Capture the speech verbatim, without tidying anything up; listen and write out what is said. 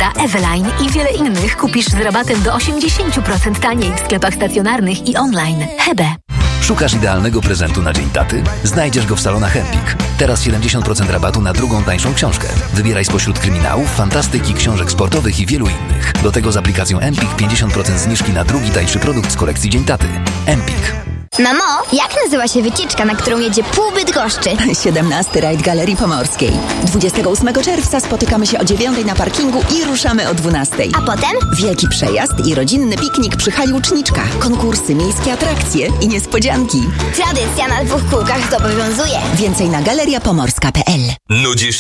Magda, Eveline i wiele innych kupisz z rabatem do osiemdziesiąt procent taniej w sklepach stacjonarnych i online. Hebe. Szukasz idealnego prezentu na Dzień Taty? Znajdziesz go w salonach Empik. Teraz siedemdziesiąt procent rabatu na drugą tańszą książkę. Wybieraj spośród kryminałów, fantastyki, książek sportowych i wielu innych. Do tego z aplikacją Empik pięćdziesiąt procent zniżki na drugi tańszy produkt z kolekcji Dzień Taty. Empik. Mamo, jak nazywa się wycieczka, na którą jedzie pół Bydgoszczy? siedemnasty rajd Galerii Pomorskiej. dwudziestego ósmego czerwca spotykamy się o dziewiątej na parkingu i ruszamy o dwunastej. A potem? Wielki przejazd i rodzinny piknik przy hali Łuczniczka. Konkursy, miejskie atrakcje i niespodzianki. Tradycja na dwóch kółkach zobowiązuje. Więcej na galeria pomorska kropka p l. Nudzisz